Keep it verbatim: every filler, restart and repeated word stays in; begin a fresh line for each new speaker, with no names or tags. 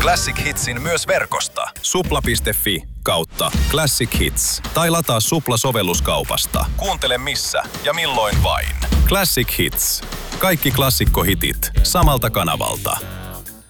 Classic Hitsin myös verkosta. supla piste fi kautta Classic Hits. Tai lataa Supla-sovelluskaupasta. Kuuntele missä ja milloin vain. Classic Hits. Kaikki klassikkohitit samalta kanavalta.